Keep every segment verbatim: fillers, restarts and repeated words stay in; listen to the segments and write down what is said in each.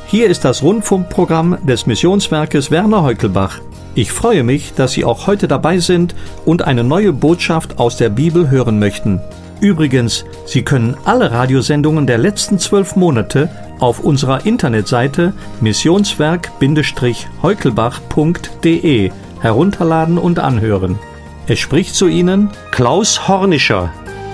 Hier ist das Rundfunkprogramm des Missionswerkes Werner Heukelbach. Ich freue mich, dass Sie auch heute dabei sind und eine neue Botschaft aus der Bibel hören möchten. Übrigens, Sie können alle Radiosendungen der letzten zwölf Monate auf unserer Internetseite missionswerk Heukelbach punkt de herunterladen und anhören. Es spricht zu Ihnen Klaus Hornischer.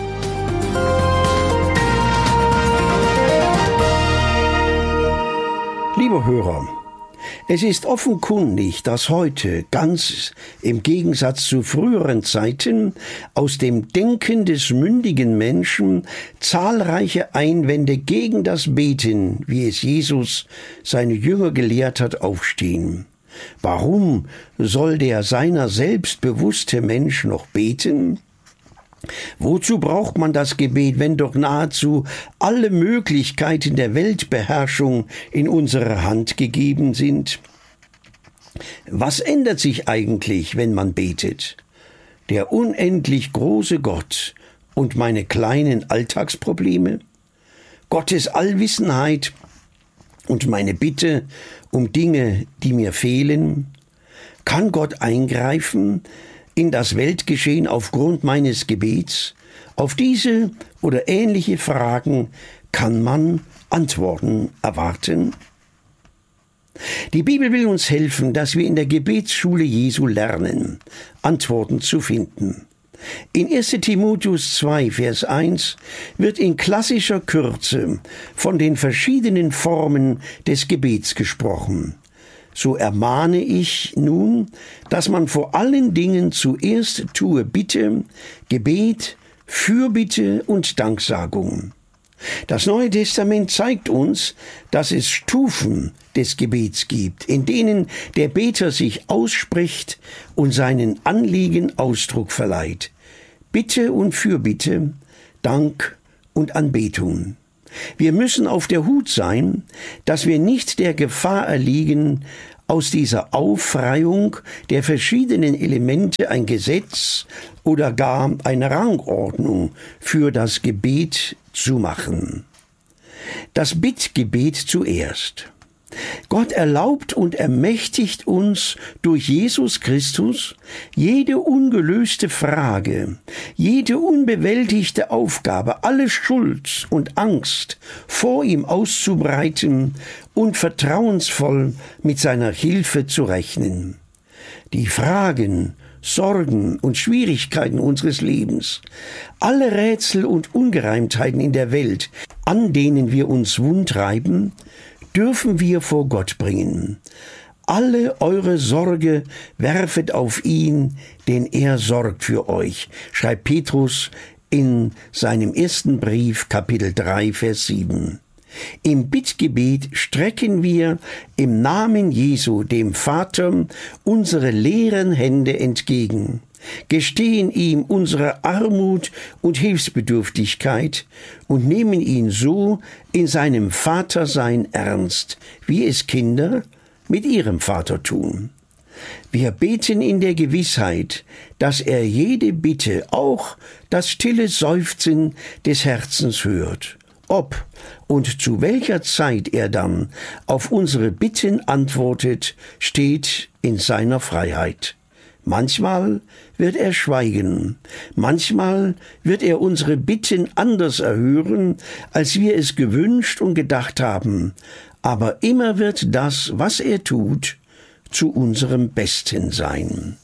Lieber Hörer, es ist offenkundig, dass heute, ganz im Gegensatz zu früheren Zeiten, aus dem Denken des mündigen Menschen zahlreiche Einwände gegen das Beten, wie es Jesus seine Jünger gelehrt hat, aufstehen. Warum soll der seiner selbst bewusste Mensch noch beten? Wozu braucht man das Gebet, wenn doch nahezu alle Möglichkeiten der Weltbeherrschung in unsere Hand gegeben sind? Was ändert sich eigentlich, wenn man betet? Der unendlich große Gott und meine kleinen Alltagsprobleme? Gottes Allwissenheit und meine Bitte um Dinge, die mir fehlen? Kann Gott eingreifen in das Weltgeschehen aufgrund meines Gebets? Auf diese oder ähnliche Fragen kann man Antworten erwarten. Die Bibel will uns helfen, dass wir in der Gebetsschule Jesu lernen, Antworten zu finden. In erster Timotheus zwei, Vers eins wird in klassischer Kürze von den verschiedenen Formen des Gebets gesprochen. So ermahne ich nun, dass man vor allen Dingen zuerst tue Bitte, Gebet, Fürbitte und Danksagung. Das Neue Testament zeigt uns, dass es Stufen des Gebets gibt, in denen der Beter sich ausspricht und seinen Anliegen Ausdruck verleiht. Bitte und Fürbitte, Dank und Anbetung. Wir müssen auf der Hut sein, dass wir nicht der Gefahr erliegen, aus dieser Aufreihung der verschiedenen Elemente ein Gesetz oder gar eine Rangordnung für das Gebet zu machen. Das Bittgebet zuerst. Gott erlaubt und ermächtigt uns durch Jesus Christus, jede ungelöste Frage, jede unbewältigte Aufgabe, alle Schuld und Angst vor ihm auszubreiten und vertrauensvoll mit seiner Hilfe zu rechnen. Die Fragen, Sorgen und Schwierigkeiten unseres Lebens, alle Rätsel und Ungereimtheiten in der Welt, an denen wir uns wundreiben, dürfen wir vor Gott bringen. Alle eure Sorge werfet auf ihn, denn er sorgt für euch, schreibt Petrus in seinem ersten Brief, Kapitel drei, Vers sieben. Im Bittgebet strecken wir im Namen Jesu, dem Vater, unsere leeren Hände entgegen, gestehen ihm unsere Armut und Hilfsbedürftigkeit und nehmen ihn so in seinem Vatersein ernst, wie es Kinder mit ihrem Vater tun. Wir beten in der Gewissheit, dass er jede Bitte, auch das stille Seufzen des Herzens hört. Ob und zu welcher Zeit er dann auf unsere Bitten antwortet, steht in seiner Freiheit. Manchmal wird er schweigen, manchmal wird er unsere Bitten anders erhören, als wir es gewünscht und gedacht haben, aber immer wird das, was er tut, zu unserem Besten sein.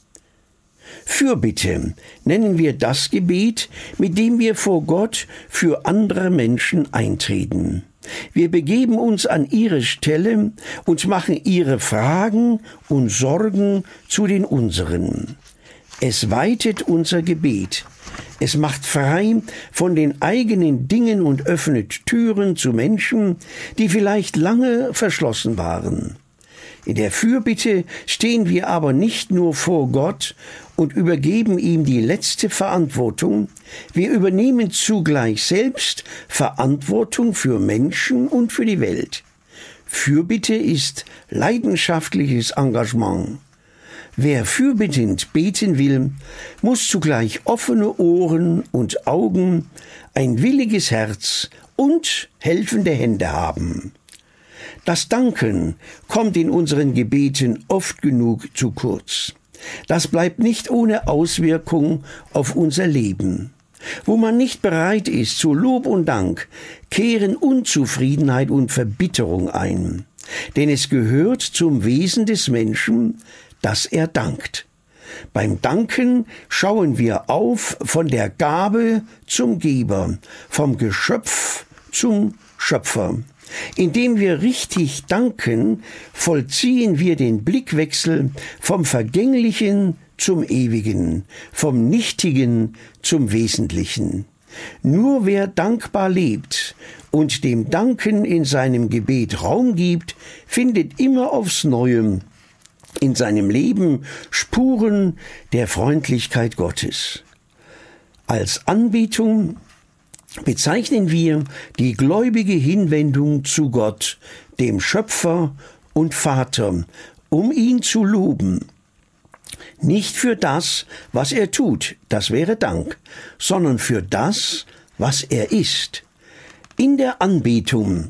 Fürbitte nennen wir das Gebet, mit dem wir vor Gott für andere Menschen eintreten. Wir begeben uns an ihre Stelle und machen ihre Fragen und Sorgen zu den unseren. Es weitet unser Gebet. Es macht frei von den eigenen Dingen und öffnet Türen zu Menschen, die vielleicht lange verschlossen waren. In der Fürbitte stehen wir aber nicht nur vor Gott und übergeben ihm die letzte Verantwortung, wir übernehmen zugleich selbst Verantwortung für Menschen und für die Welt. Fürbitte ist leidenschaftliches Engagement. Wer fürbittend beten will, muss zugleich offene Ohren und Augen, ein williges Herz und helfende Hände haben. Das Danken kommt in unseren Gebeten oft genug zu kurz. Das bleibt nicht ohne Auswirkung auf unser Leben. Wo man nicht bereit ist zu Lob und Dank, kehren Unzufriedenheit und Verbitterung ein. Denn es gehört zum Wesen des Menschen, dass er dankt. Beim Danken schauen wir auf von der Gabe zum Geber, vom Geschöpf zum Schöpfer. Indem wir richtig danken, vollziehen wir den Blickwechsel vom Vergänglichen zum Ewigen, vom Nichtigen zum Wesentlichen. Nur wer dankbar lebt und dem Danken in seinem Gebet Raum gibt, findet immer aufs Neue in seinem Leben Spuren der Freundlichkeit Gottes. Als Anbetung bezeichnen wir die gläubige Hinwendung zu Gott, dem Schöpfer und Vater, um ihn zu loben. Nicht für das, was er tut, das wäre Dank, sondern für das, was er ist. In der Anbetung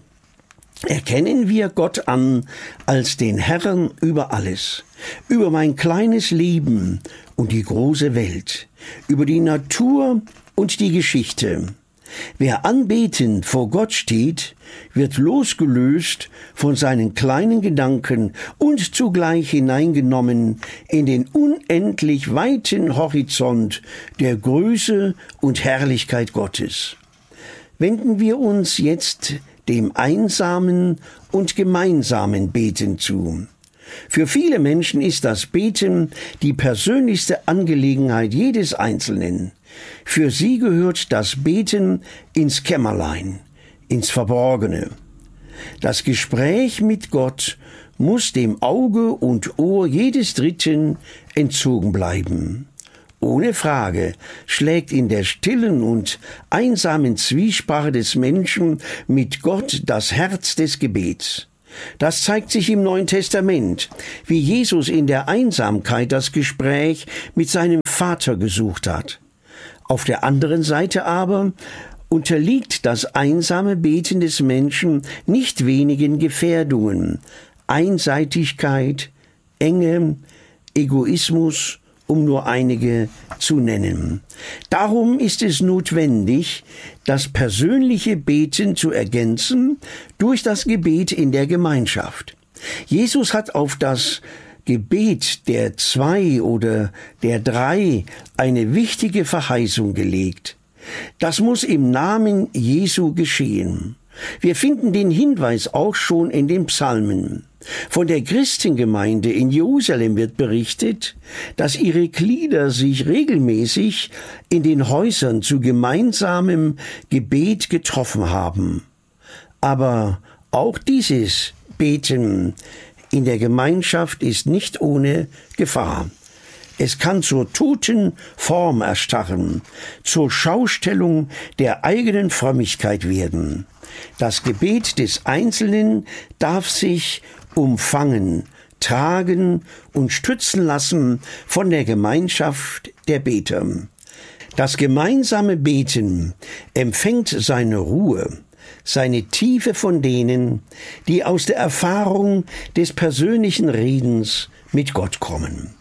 erkennen wir Gott an als den Herrn über alles, über mein kleines Leben und die große Welt, über die Natur und die Geschichte. Wer anbetend vor Gott steht, wird losgelöst von seinen kleinen Gedanken und zugleich hineingenommen in den unendlich weiten Horizont der Größe und Herrlichkeit Gottes. Wenden wir uns jetzt dem einsamen und gemeinsamen Beten zu. Für viele Menschen ist das Beten die persönlichste Angelegenheit jedes Einzelnen. Für sie gehört das Beten ins Kämmerlein, ins Verborgene. Das Gespräch mit Gott muss dem Auge und Ohr jedes Dritten entzogen bleiben. Ohne Frage schlägt in der stillen und einsamen Zwiesprache des Menschen mit Gott das Herz des Gebets. Das zeigt sich im Neuen Testament, wie Jesus in der Einsamkeit das Gespräch mit seinem Vater gesucht hat. Auf der anderen Seite aber unterliegt das einsame Beten des Menschen nicht wenigen Gefährdungen: Einseitigkeit, Enge, Egoismus, um nur einige zu nennen. Darum ist es notwendig, das persönliche Beten zu ergänzen durch das Gebet in der Gemeinschaft. Jesus hat auf das Gebet der zwei oder der drei eine wichtige Verheißung gelegt. Das muss im Namen Jesu geschehen. Wir finden den Hinweis auch schon in den Psalmen. Von der Christengemeinde in Jerusalem wird berichtet, dass ihre Glieder sich regelmäßig in den Häusern zu gemeinsamem Gebet getroffen haben. Aber auch dieses Beten in der Gemeinschaft ist nicht ohne Gefahr. Es kann zur toten Form erstarren, zur Schaustellung der eigenen Frömmigkeit werden. Das Gebet des Einzelnen darf sich umfangen, tragen und stützen lassen von der Gemeinschaft der Beter. Das gemeinsame Beten empfängt seine Ruhe, seine Tiefe von denen, die aus der Erfahrung des persönlichen Redens mit Gott kommen.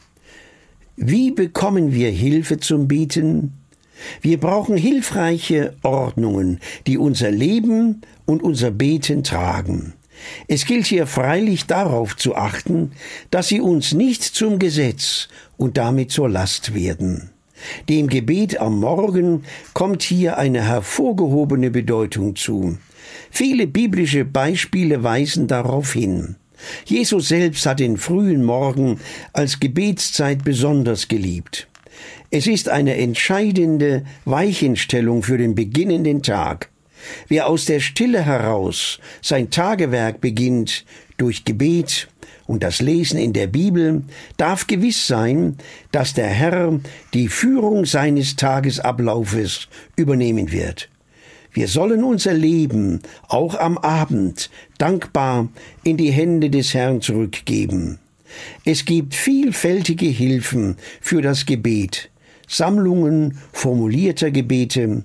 Wie bekommen wir Hilfe zum Beten? Wir brauchen hilfreiche Ordnungen, die unser Leben und unser Beten tragen. Es gilt hier freilich darauf zu achten, dass sie uns nicht zum Gesetz und damit zur Last werden. Dem Gebet am Morgen kommt hier eine hervorgehobene Bedeutung zu. Viele biblische Beispiele weisen darauf hin. Jesus selbst hat den frühen Morgen als Gebetszeit besonders geliebt. Es ist eine entscheidende Weichenstellung für den beginnenden Tag. Wer aus der Stille heraus sein Tagewerk beginnt durch Gebet und das Lesen in der Bibel, darf gewiss sein, dass der Herr die Führung seines Tagesablaufes übernehmen wird. Wir sollen unser Leben auch am Abend dankbar in die Hände des Herrn zurückgeben. Es gibt vielfältige Hilfen für das Gebet, Sammlungen formulierter Gebete,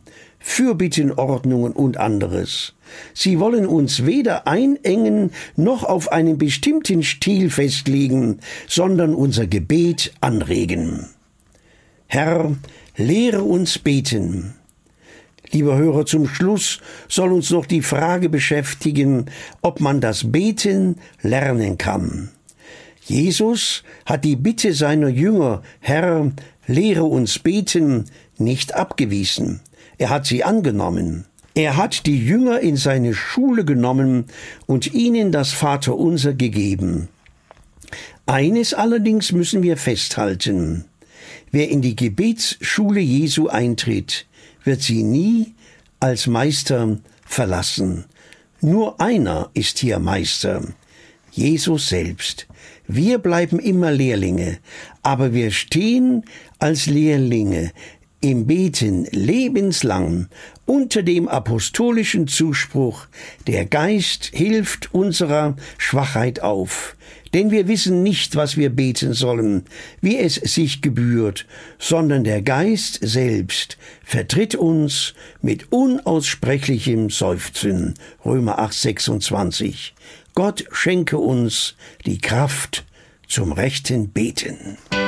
Fürbittenordnungen und anderes. Sie wollen uns weder einengen noch auf einen bestimmten Stil festlegen, sondern unser Gebet anregen. Herr, lehre uns beten. Lieber Hörer, zum Schluss soll uns noch die Frage beschäftigen, ob man das Beten lernen kann. Jesus hat die Bitte seiner Jünger, Herr, lehre uns beten, nicht abgewiesen. Er hat sie angenommen. Er hat die Jünger in seine Schule genommen und ihnen das Vaterunser gegeben. Eines allerdings müssen wir festhalten. Wer in die Gebetsschule Jesu eintritt, wird sie nie als Meister verlassen. Nur einer ist hier Meister, Jesus selbst. Wir bleiben immer Lehrlinge, aber wir stehen als Lehrlinge im Beten lebenslang unter dem apostolischen Zuspruch, der Geist hilft unserer Schwachheit auf. Denn wir wissen nicht, was wir beten sollen, wie es sich gebührt, sondern der Geist selbst vertritt uns mit unaussprechlichem Seufzen. Römer acht, sechsundzwanzig. Gott schenke uns die Kraft zum rechten Beten.